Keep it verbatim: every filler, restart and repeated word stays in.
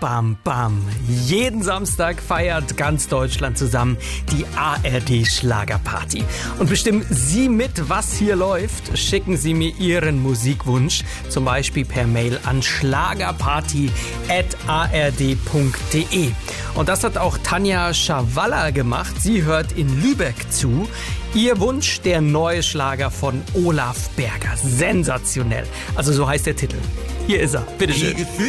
bam, bam. Jeden Samstag feiert ganz Deutschland zusammen die A R D-Schlagerparty. Und bestimmen Sie mit, was hier läuft. Schicken Sie mir Ihren Musikwunsch, zum Beispiel per Mail an schlagerparty at a r d punkt d e. Und das hat auch Tanja Schawalla gemacht. Sie hört in Lübeck zu. Ihr Wunsch, der neue Schlager von Olaf Berger. Sensationell. Also so heißt der Titel. Hier ist er. Bitteschön.